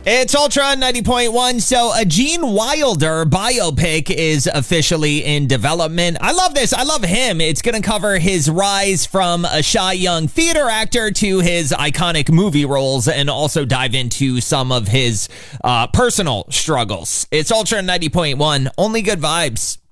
It's Ultra 90.1. So a Gene Wilder biopic is officially in development. I love this. I love him. It's going to cover his rise from a shy young theater actor to his iconic movie roles and also dive into some of his personal struggles. It's Ultra 90.1. Only good vibes.